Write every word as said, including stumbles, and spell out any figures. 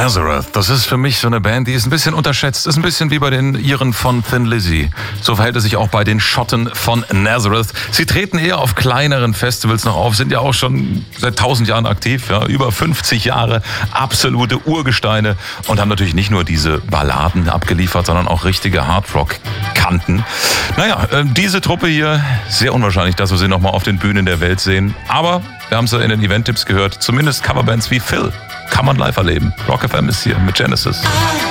Nazareth, das ist für mich so eine Band, die ist ein bisschen unterschätzt. Ist ein bisschen wie bei den Iren von Thin Lizzy. So verhält es sich auch bei den Schotten von Nazareth. Sie treten eher auf kleineren Festivals noch auf, sind ja auch schon seit tausend Jahren aktiv, ja, über fünfzig Jahre, absolute Urgesteine und haben natürlich nicht nur diese Balladen abgeliefert, sondern auch richtige Hardrock-Kanten. Naja, äh, diese Truppe hier, sehr unwahrscheinlich, dass wir sie nochmal auf den Bühnen der Welt sehen. Aber wir haben es ja in den Event-Tipps gehört, zumindest Coverbands wie Phil kann man live erleben. Rock F M ist hier mit Genesis.